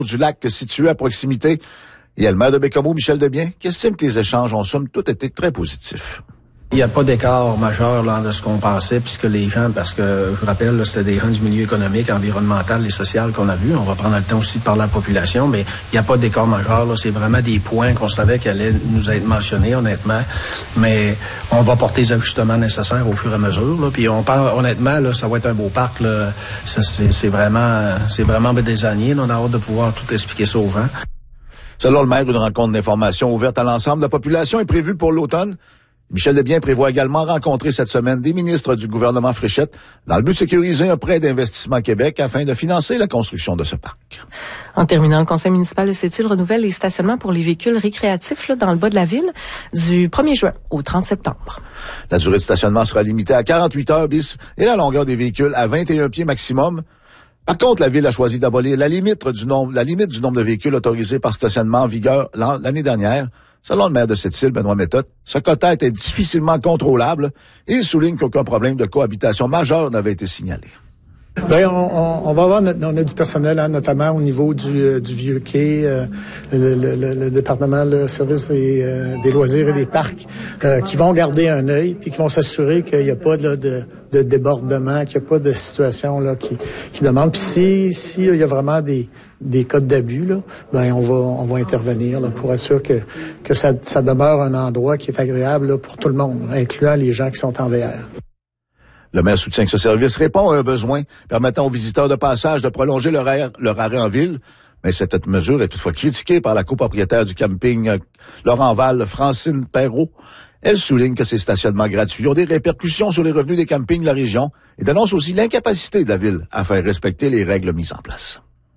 du lac situé à proximité. Il y a le maire de Bécomo, Michel Debien, qui estime que les échanges ont somme toute été très positifs. Il n'y a pas d'écart majeur là, de ce qu'on pensait, puisque les gens, parce que je vous rappelle, là, c'était des gens du milieu économique, environnemental et social qu'on a vu. On va prendre le temps aussi de parler à la population, mais il n'y a pas d'écart majeur. Là, c'est vraiment des points qu'on savait qui allaient nous être mentionnés, honnêtement. Mais on va porter les ajustements nécessaires au fur et à mesure. Là. Puis on parle, honnêtement, là, ça va être un beau parc. Là. C'est vraiment désigné. On a hâte de pouvoir tout expliquer ça aux gens. Selon le maire, une rencontre d'information ouverte à l'ensemble de la population est prévue pour l'automne. Michel Debien prévoit également rencontrer cette semaine des ministres du gouvernement Fréchette dans le but de sécuriser un prêt d'investissement Québec afin de financer la construction de ce parc. En terminant, le conseil municipal de Sept-Îles renouvelle les stationnements pour les véhicules récréatifs là, dans le bas de la ville du 1er juin au 30 septembre. La durée de stationnement sera limitée à 48 heures bis et la longueur des véhicules à 21 pieds maximum. Par contre, la Ville a choisi d'abolir la limite du nombre de véhicules autorisés par stationnement en vigueur l'année dernière. Selon le maire de Sept-Îles, Benoît Méthode, ce quota était difficilement contrôlable et il souligne qu'aucun problème de cohabitation majeur n'avait été signalé. Bien, on va avoir on a du personnel, hein, notamment au niveau du vieux quai, le département de service des loisirs et des parcs, qui vont garder un œil puis qui vont s'assurer qu'il n'y a pas de débordement, qu'il n'y a pas de situation là qui demande. Puis si il y a vraiment des cas d'abus là, ben on va intervenir là, pour assurer que ça demeure un endroit qui est agréable là, pour tout le monde, incluant les gens qui sont en VR. Le maire soutient que ce service répond à un besoin permettant aux visiteurs de passage de prolonger leur arrêt en ville. Mais cette mesure est toutefois critiquée par la copropriétaire du camping Laurent-Val, Francine Perrault. Elle souligne que ces stationnements gratuits ont des répercussions sur les revenus des campings de la région et dénonce aussi l'incapacité de la ville à faire respecter les règles mises en place.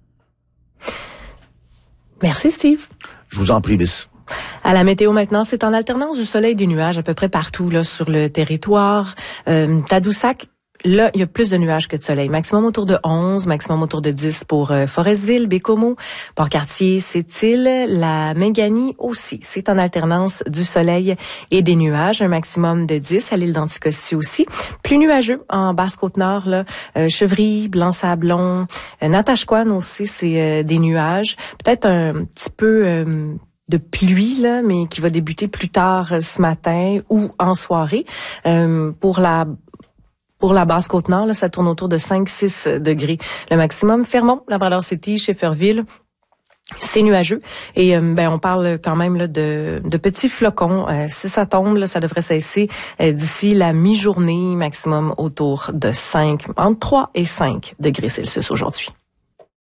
Merci, Steve. Je vous en prie, Miss. À la météo maintenant, c'est en alternance du soleil et des nuages à peu près partout là sur le territoire. Tadoussac, là, il y a plus de nuages que de soleil. Maximum autour de 11, maximum autour de 10 pour Forestville, Bécomo, Port-Cartier, Sept-Îles, la Méganie aussi. C'est en alternance du soleil et des nuages. Un maximum de 10 à l'île d'Anticosti aussi. Plus nuageux en Basse-Côte-Nord, là, Chevry, Blanc-Sablon, Natashquan aussi, c'est des nuages. Peut-être un petit peu de pluie, là, mais qui va débuter plus tard ce matin ou en soirée. Pour la Basse-Côte-Nord, là, ça tourne autour de 5-6 degrés. Le maximum, Fermont, Labrador-City, Schefferville, c'est nuageux. Et on parle quand même là, de petits flocons. Si ça tombe, là, ça devrait cesser d'ici la mi-journée, maximum autour de entre 3 et 5 degrés Celsius aujourd'hui.